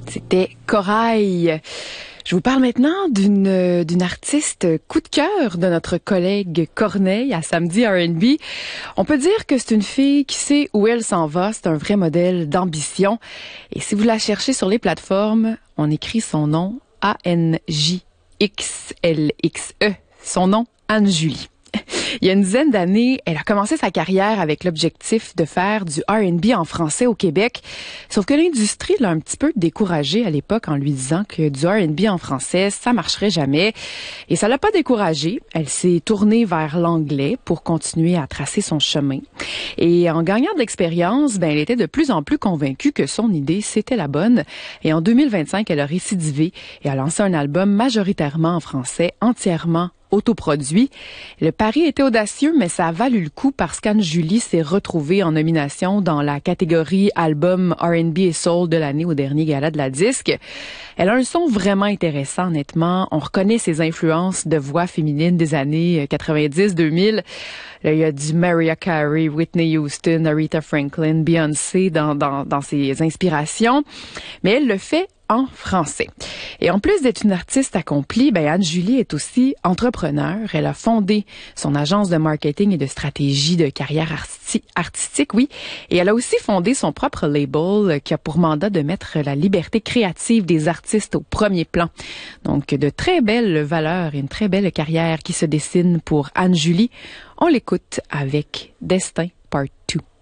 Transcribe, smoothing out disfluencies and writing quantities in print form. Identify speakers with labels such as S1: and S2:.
S1: C'était Corail. Je vous parle maintenant d'une artiste coup de cœur de notre collègue Corneille à Samedi R&B. On peut dire que c'est une fille qui sait où elle s'en va. C'est un vrai modèle d'ambition. Et si vous la cherchez sur les plateformes, on écrit son nom A-N-J-X-L-X-E. Son nom, Anne-Julie. Il y a une dizaine d'années, elle a commencé sa carrière avec l'objectif de faire du R&B en français au Québec. Sauf que l'industrie l'a un petit peu découragée à l'époque en lui disant que du R&B en français, ça marcherait jamais. Et ça l'a pas découragée. Elle s'est tournée vers l'anglais pour continuer à tracer son chemin. Et en gagnant de l'expérience, elle était de plus en plus convaincue que son idée, c'était la bonne. Et en 2025, elle a récidivé et a lancé un album majoritairement en français, entièrement autoproduit. Le pari était audacieux, mais ça a valu le coup parce qu'Anne-Julie s'est retrouvée en nomination dans la catégorie album R&B et soul de l'année au dernier gala de la disque. Elle a un son vraiment intéressant, honnêtement. On reconnaît ses influences de voix féminines des années 90-2000. Là, il y a du Mariah Carey, Whitney Houston, Aretha Franklin, Beyoncé dans ses inspirations. Mais elle le fait en français. Et en plus d'être une artiste accomplie, Anne-Julie est aussi entrepreneur. Elle a fondé son agence de marketing et de stratégie de carrière artistique, oui. Et elle a aussi fondé son propre label qui a pour mandat de mettre la liberté créative des artistes au premier plan. Donc, de très belles valeurs et une très belle carrière qui se dessine pour Anne-Julie. On l'écoute avec Destin Part 2.